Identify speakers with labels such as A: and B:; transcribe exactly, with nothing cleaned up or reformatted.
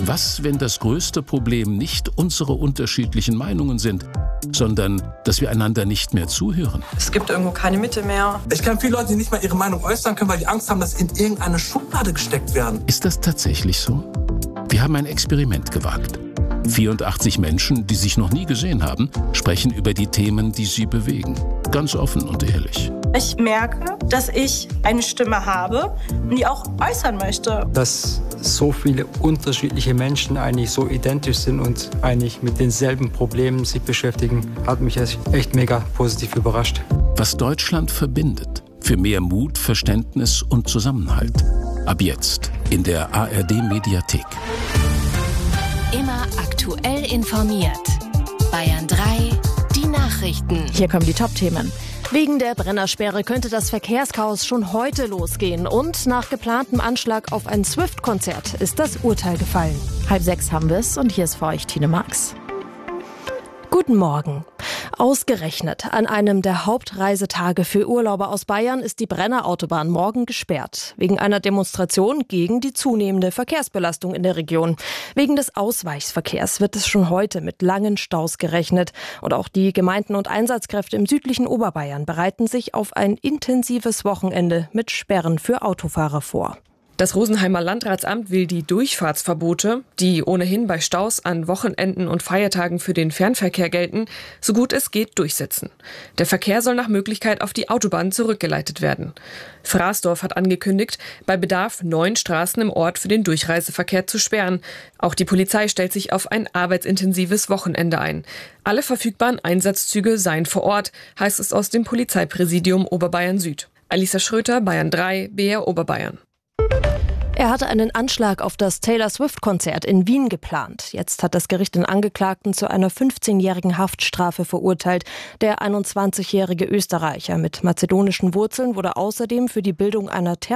A: Was, wenn das größte Problem nicht unsere unterschiedlichen Meinungen sind, sondern dass wir einander nicht mehr zuhören?
B: Es gibt irgendwo keine Mitte mehr.
C: Ich kenne viele Leute, die nicht mal ihre Meinung äußern können, weil die Angst haben, dass sie in irgendeine Schublade gesteckt werden.
A: Ist das tatsächlich so? Wir haben ein Experiment gewagt. vierundachtzig Menschen, die sich noch nie gesehen haben, sprechen über die Themen, die sie bewegen. Ganz offen und ehrlich.
D: Ich merke, dass ich eine Stimme habe und die auch äußern möchte.
E: Dass so viele unterschiedliche Menschen eigentlich so identisch sind und eigentlich mit denselben Problemen sich beschäftigen, hat mich echt mega positiv überrascht.
A: Was Deutschland verbindet. Für mehr Mut, Verständnis und Zusammenhalt. Ab jetzt in der A R D-Mediathek.
F: Immer aktuell informiert. Bayern drei, die Nachrichten.
G: Hier kommen die Top-Themen. Wegen der Brennersperre könnte das Verkehrschaos schon heute losgehen. Und nach geplantem Anschlag auf ein Swift-Konzert ist das Urteil gefallen. Halb sechs haben wir es und hier ist für euch Tine Marx. Guten Morgen. Ausgerechnet an einem der Hauptreisetage für Urlauber aus Bayern ist die Brennerautobahn morgen gesperrt. Wegen einer Demonstration gegen die zunehmende Verkehrsbelastung in der Region. Wegen des Ausweichsverkehrs wird es schon heute mit langen Staus gerechnet. Und auch die Gemeinden und Einsatzkräfte im südlichen Oberbayern bereiten sich auf ein intensives Wochenende mit Sperren für Autofahrer vor.
H: Das Rosenheimer Landratsamt will die Durchfahrtsverbote, die ohnehin bei Staus an Wochenenden und Feiertagen für den Fernverkehr gelten, so gut es geht durchsetzen. Der Verkehr soll nach Möglichkeit auf die Autobahn zurückgeleitet werden. Fraßdorf hat angekündigt, bei Bedarf neun Straßen im Ort für den Durchreiseverkehr zu sperren. Auch die Polizei stellt sich auf ein arbeitsintensives Wochenende ein. Alle verfügbaren Einsatzzüge seien vor Ort, heißt es aus dem Polizeipräsidium Oberbayern Süd. Alisa Schröter, Bayern drei, B R Oberbayern.
G: Er hatte einen Anschlag auf das Taylor-Swift-Konzert in Wien geplant. Jetzt hat das Gericht den Angeklagten zu einer fünfzehnjährigen Haftstrafe verurteilt. Der einundzwanzigjährige Österreicher mit mazedonischen Wurzeln wurde außerdem für die Bildung einer